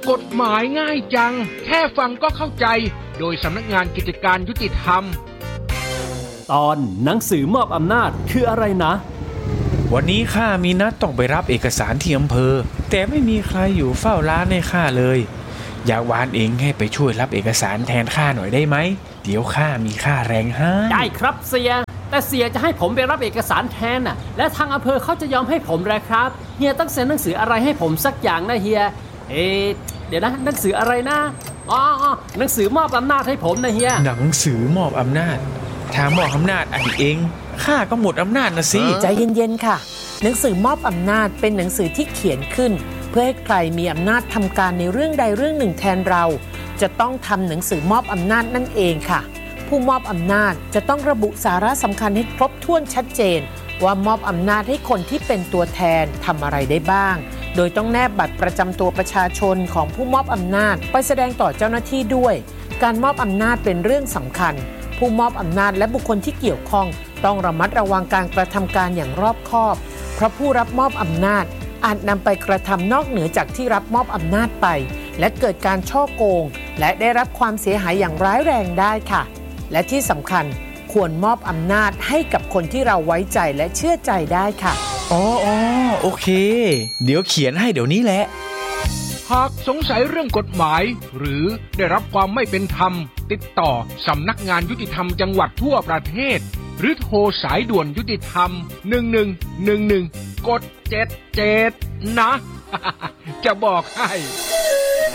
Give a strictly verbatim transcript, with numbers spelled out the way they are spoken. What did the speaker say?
กฎหมายง่ายจังแค่ฟังก็เข้าใจโดยสำนักงานกิจการยุติธรรมตอนหนังสือมอบอำนาจคืออะไรนะวันนี้ข้ามีนัดต้องไปรับเอกสารที่อำเภอแต่ไม่มีใครอยู่เฝ้าร้านให้ข้าเลยอยากวานเองให้ไปช่วยรับเอกสารแทนข้าหน่อยได้ไหมเดี๋ยวข้ามีค่าแรงให้ได้ครับเสียแต่เสียจะให้ผมไปรับเอกสารแทนน่ะและทางอำเภอเขาจะยอมให้ผมหรือครับเฮียต้องเซ็นหนังสืออะไรให้ผมสักอย่างนะเฮียเอ๊ะเดี๋ยวนะหนังสืออะไรนะอ๋อหนังสือมอบอำนาจให้ผมนะเฮียหนังสือมอบอำนาจถ้ามอบอำนาจอันเองข้าก็หมดอำนาจนะสิใจเย็นๆค่ะหนังสือมอบอำนาจเป็นหนังสือที่เขียนขึ้นเพื่อให้ใครมีอำนาจทำการในเรื่องใดเรื่องหนึ่งแทนเราจะต้องทำหนังสือมอบอำนาจนั่นเองค่ะผู้มอบอำนาจจะต้องระบุสาระสำคัญให้ครบถ้วนชัดเจนว่ามอบอำนาจให้คนที่เป็นตัวแทนทำอะไรได้บ้างโดยต้องแนบบัตรประจำตัวประชาชนของผู้มอบอำนาจไปแสดงต่อเจ้าหน้าที่ด้วยการมอบอำนาจเป็นเรื่องสำคัญผู้มอบอำนาจและบุคคลที่เกี่ยวข้องต้องระมัดระวังการกระทำการอย่างรอบคอบเพราะผู้รับมอบอำนาจอาจนำไปกระทำนอกเหนือจากที่รับมอบอำนาจไปและเกิดการฉ้อโกงและได้รับความเสียหายอย่างร้ายแรงได้ค่ะและที่สำคัญควรมอบอำนาจให้กับคนที่เราไว้ใจและเชื่อใจได้ค่ะอ๋ออ๋อโอเคเดี๋ยวเขียนให้เดี๋ยวนี้แหละหากสงสัยเรื่องกฎหมายหรือได้รับความไม่เป็นธรรมติดต่อสำนักงานยุติธรรมจังหวัดทั่วประเทศหรือโทรสายด่วนยุติธรรมหนึ่งหนึ่งหนึ่งหนึ่งกดเจ็ดเจ็ดนะ จะบอกให้